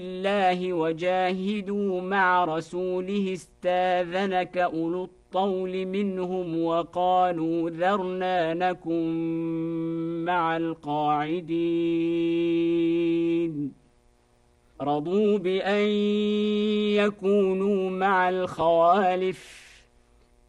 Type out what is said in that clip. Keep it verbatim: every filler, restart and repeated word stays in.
الله وجاهدوا مع رسوله استاذنك أولو الطول منهم وقالوا ذرنا نكن مع القاعدين رضوا بأن يكونوا مع الخوالف